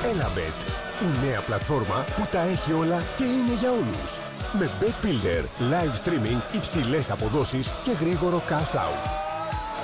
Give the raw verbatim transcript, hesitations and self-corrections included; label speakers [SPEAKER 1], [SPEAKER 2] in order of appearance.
[SPEAKER 1] Elabet, η νέα πλατφόρμα που τα έχει όλα και είναι για όλους. Με Bet Builder, live streaming, υψηλές αποδόσεις και γρήγορο cash out.